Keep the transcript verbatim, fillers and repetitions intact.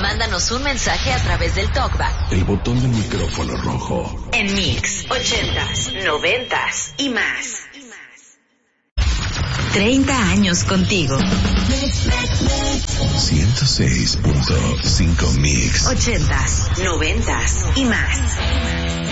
mándanos un mensaje a través del TalkBack. El botón del micrófono rojo. En Mix, ochentas, noventas y más. treinta años contigo. ciento seis punto cinco Mix. ochentas, noventas y más.